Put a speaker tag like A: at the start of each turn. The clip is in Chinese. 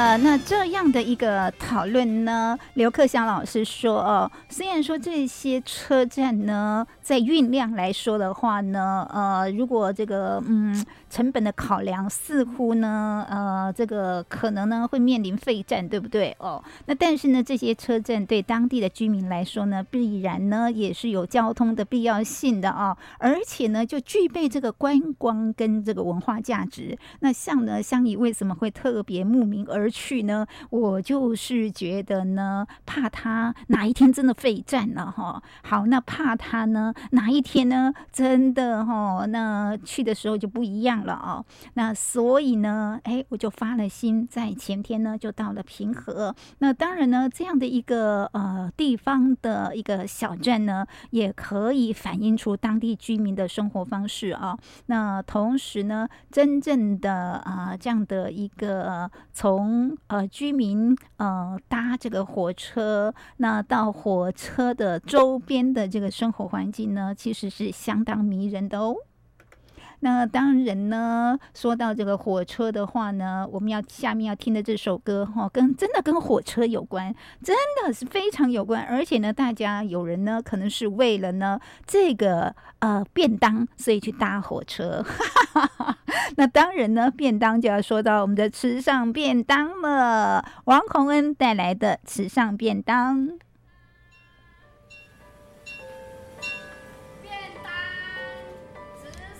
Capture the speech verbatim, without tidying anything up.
A: 的，那这样的一个讨论呢，刘克襄老师说哦，虽然说这些车站呢，在运量来说的话呢，呃，如果这个嗯成本的考量，似乎呢，呃，这个可能呢会面临废站，对不对？哦，那但是呢，这些车站对当地的居民来说呢，必然呢也是有交通的必要性的啊、哦，而且呢，就具备这个观光跟这个文化价值。那像呢，香姨为什么会特别慕名而去呢？我就是觉得呢，怕他哪一天真的废站了哈。好，那怕他呢哪一天呢真的哈，那去的时候就不一样了哦。那所以呢，哎，我就发了心，在前天呢就到了平和。那当然呢，这样的一个呃地方的一个小站呢，也可以反映出当地居民的生活方式啊。那同时呢，真正的啊、呃、这样的一个、呃、从呃居民呃搭这个火车，那到火车的周边的这个生活环境呢，其实是相当迷人的哦。那当然呢，说到这个火车的话呢，我们要下面要听的这首歌哈，跟真的跟火车有关，真的是非常有关。而且呢，大家有人呢，可能是为了呢这个呃便当，所以去搭火车。那当然呢，便当就要说到我们的池上便当了，王洪恩带来的池上便当。